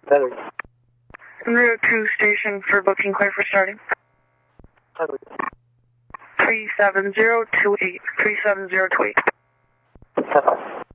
Better. En route to station for booking, clear for starting. 37028. 37028.